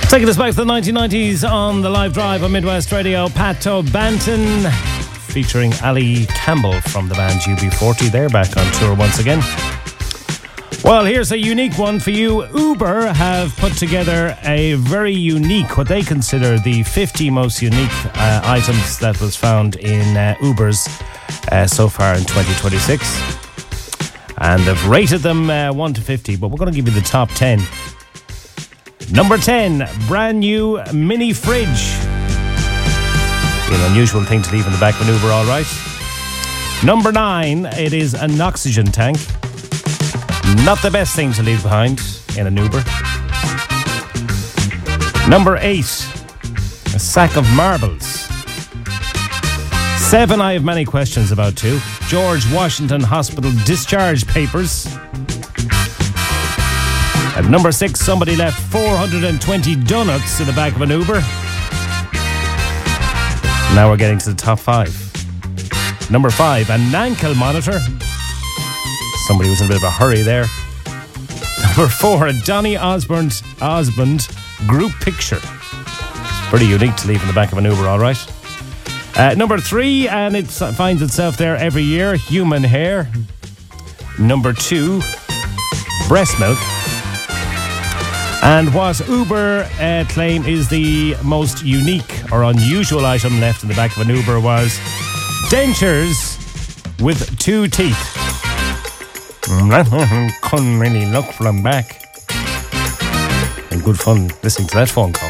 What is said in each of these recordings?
Taking us back to the 1990s on the live drive on Midwest Radio, Pat O'Banton featuring Ali Campbell from the band UB40. They're back on tour once again. Well, here's a unique one for you. Uber have put together a very unique, what they consider the 50 most unique items that was found in Ubers so far in 2026. And they've rated them 1 to 50, but we're going to give you the top 10. Number 10, brand new mini fridge. An unusual thing to leave in the back of an Uber, all right. Number 9, it is an oxygen tank. Not the best thing to leave behind in an Uber. Number 8, a sack of marbles. 7, I have many questions about too. George Washington Hospital discharge papers. At number 6, somebody left 420 donuts in the back of an Uber. Now we're getting to the top 5. Number 5, an ankle monitor. Somebody was in a bit of a hurry there. Number 4, a Donny Osmond group picture. Pretty unique to leave in the back of an Uber, all right. Number 3, and it finds itself there every year, human hair. Number 2, breast milk. And what Uber claim is the most unique or unusual item left in the back of an Uber was dentures with 2 teeth. Couldn't really look from back. And good fun listening to that phone call.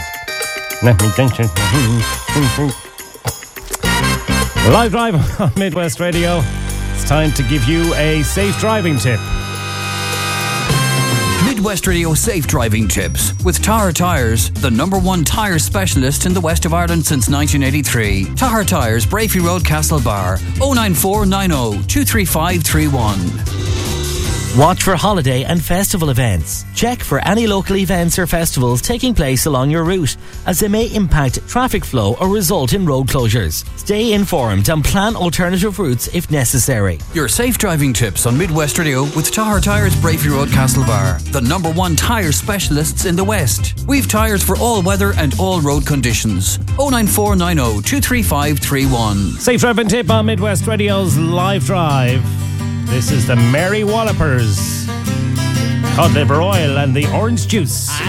Live drive on Midwest Radio. It's time to give you a safe driving tip. Midwest Radio Safe Driving Tips with Tahar Tyres, the #1 tyre specialist in the west of Ireland since 1983. Tahar Tyres, Brafey Road, Castlebar, 09490 23531. Watch for holiday and festival events. Check for any local events or festivals taking place along your route, as they may impact traffic flow or result in road closures. Stay informed and plan alternative routes if necessary. Your safe driving tips on Midwest Radio with Tahar Tyres, Brafey Road, Castlebar, the #1 tyre specialists in the West. We've tyres for all weather and all road conditions. 09490 23531. Safe driving tip on Midwest Radio's live drive. This is the Mary Wallopers, cod liver oil and the orange juice.